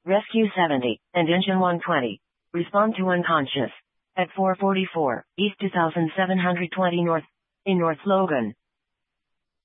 Rescue 70, and Engine 120. Respond to unconscious. At 444, East 2720 North, in North Logan.